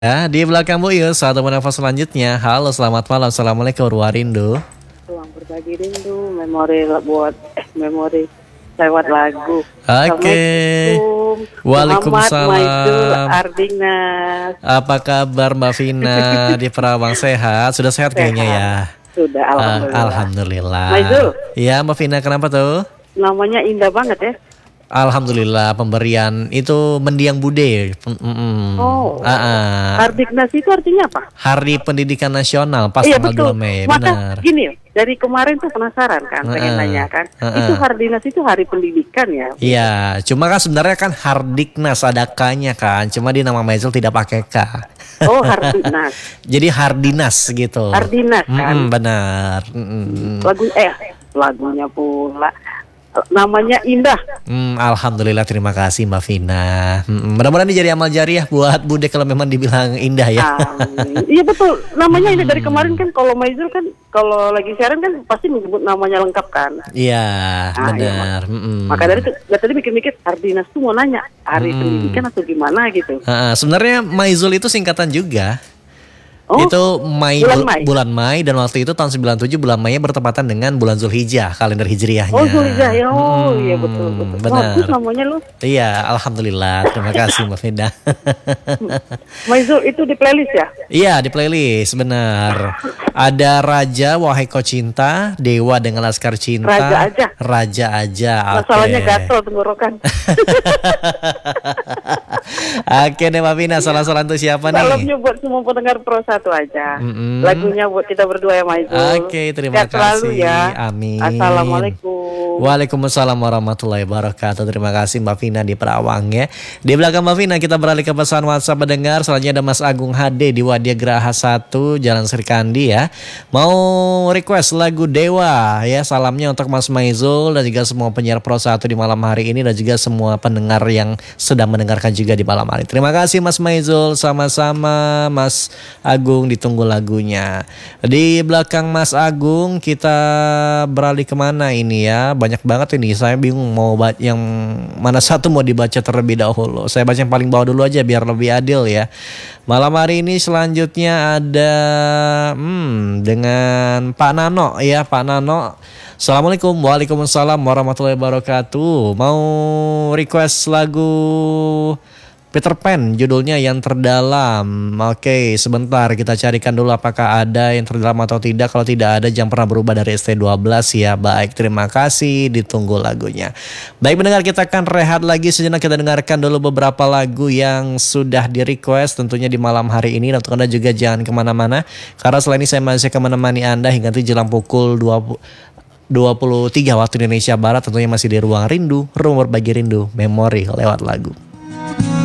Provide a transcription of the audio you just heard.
Ya, di belakang Bu Yus, satu menafas selanjutnya. Halo, selamat malam. Assalamualaikum Warwarindu. Ruang berbagi rindu, memori lewat lagu. Oke. Assalamualaikum. Muhammad Maidul Waalaikumsalam. Ardinas. Apa kabar Mbak Vina di Perawang, sehat? Sudah sehat kayaknya ya? Sudah, alhamdulillah. Alhamdulillah. Maidul. Ya, Mbak Vina, kenapa tuh? Namanya indah banget ya. Alhamdulillah, pemberian itu mendiang bude. Oh. Ah. Ardiknas itu artinya apa? Hari Pendidikan Nasional pas Iya tanggal 2 betul. Mei, Maka benar. gini, dari kemarin tuh penasaran kan, pengen nanya kan. Itu Hardinas itu hari pendidikan ya? Iya, cuma kan sebenarnya kan Hardiknas ada K-nya kan, cuma di nama Maisel tidak pakai K. Oh, Hardinas. Jadi Hardinas gitu. Hardinas kan. Benar. Lagunya pula. Namanya indah. Alhamdulillah, terima kasih Mbak Vina. Mudah-mudahan ini jadi amal jariah buat Bude kalau memang dibilang indah ya. Amin. Iya betul. Namanya indah dari kemarin kan, kalau Maizul kan kalau lagi siaran kan pasti menyebut namanya lengkap kan. Iya, Iya, benar. maka dari itu tadi mikir-mikir Ardinas tuh mau nanya hari pendidikan atau gimana gitu. Sebenarnya Maizul itu singkatan juga. Oh, Itu bulan Mei, dan waktu itu tahun 97 bulan Mei bertepatan dengan bulan Zulhijjah, kalender Hijriahnya. Oh, Zulhijjah ya. Oh, iya betul. Benar. Bagus namanya lu. Iya, alhamdulillah. Terima kasih Mbak Vina. Maizul itu di playlist ya? Iya, di playlist, benar. Ada Raja Wahai Kau Cinta, Dewa dengan Laskar Cinta. Raja aja. Raja aja. Masalahnya gatel tenggorokan. Oke deh Mbak Vina, salah-salah untuk siapa nih? Salamnya buat semua pendengar Pro 1 aja. Lagunya buat kita berdua ya Maizul. Oke, terima Sehat selalu kasih. ya. Amin. Assalamualaikum. Waalaikumsalam warahmatullahi wabarakatuh. Terima kasih Mbak Vina di Perawang ya. Di belakang Mbak Vina kita beralih ke pesan WhatsApp pendengar. Selanjutnya ada Mas Agung HD di Wadia Geraha 1 Jalan Serikandi ya. Mau request lagu Dewa ya. Salamnya untuk Mas Maizul dan juga semua penyiar Pro 1 di malam hari ini, dan juga semua pendengar yang sedang mendengarkan juga di malam hari. Terima kasih Mas Maizul, sama-sama Mas Agung, ditunggu lagunya. Di belakang Mas Agung kita beralih kemana ini ya? Banyak banget ini, saya bingung mau yang mana satu mau dibaca terlebih dahulu. Saya baca yang paling bawah dulu aja biar lebih adil ya. Malam hari ini selanjutnya ada dengan Pak Nano ya. Pak Nano, Assalamualaikum. Waalaikumsalam warahmatullahi wabarakatuh. Mau request lagu Peter Pan, judulnya Yang Terdalam. Oke, sebentar kita carikan dulu apakah ada yang terdalam atau tidak. Kalau tidak ada, jangan pernah berubah dari ST12 ya. Baik, terima kasih, ditunggu lagunya. Baik pendengar, kita akan rehat lagi sejenak. Kita dengarkan dulu beberapa lagu yang sudah di request tentunya di malam hari ini. Untuk Anda juga jangan kemana-mana, karena selain ini saya masih akan menemani Anda hingga nanti jelang pukul 23 waktu Indonesia Barat. Tentunya masih di Ruang Rindu, Ruang Berbagi Rindu, Memori lewat lagu.